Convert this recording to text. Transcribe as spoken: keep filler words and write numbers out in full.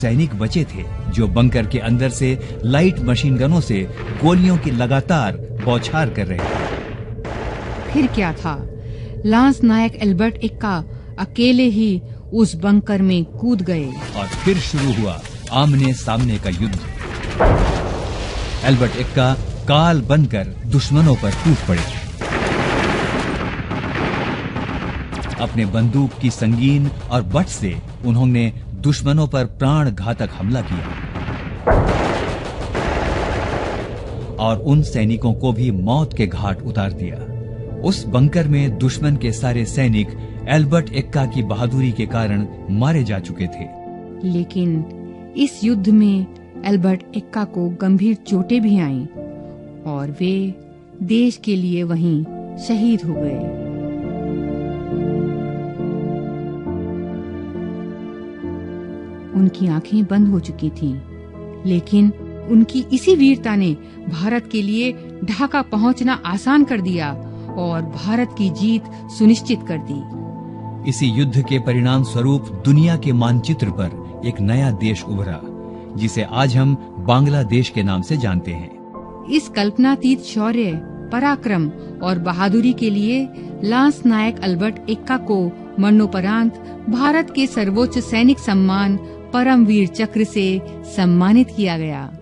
सैनिक बचे थे जो बंकर के अंदर से लाइट मशीन गनों से गोलियों की लगातार बौछार कर रहे थे। फिर क्या था? लांस नायक एल्बर्ट एक्का अकेले ही उस बंकर में कूद गए और फिर शुरू हुआ आमने सामने का युद्ध। एल्बर्ट एक्का काल बनकर दुश्मनों पर टूट पड़े। अपने बंदूक की संगीन और बट से उन्होंने दुश्मनों पर प्राण घातक हमला किया और उन सैनिकों को भी मौत के घाट उतार दिया। उस बंकर में दुश्मन के सारे सैनिक एल्बर्ट एक्का की बहादुरी के कारण मारे जा चुके थे। लेकिन इस युद्ध में एल्बर्ट एक्का को गंभीर चोटें भी आईं और वे देश के लिए वहीं शहीद हो गए। उनकी आंखें बंद हो चुकी थीं, लेकिन उनकी इसी वीरता ने भारत के लिए ढाका पहुंचना आसान कर दिया और भारत की जीत सुनिश्चित कर दी। इसी युद्ध के परिणाम स्वरूप दुनिया के मानचित्र पर एक नया देश उभरा, जिसे आज हम बांग्लादेश के नाम से जानते हैं। इस कल्पनातीत शौर्य, पराक्रम और बहादुरी के लिए लांस नायक एल्बर्ट एक्का को मरणोपरांत भारत के सर्वोच्च सैनिक सम्मान परमवीर चक्र से सम्मानित किया गया।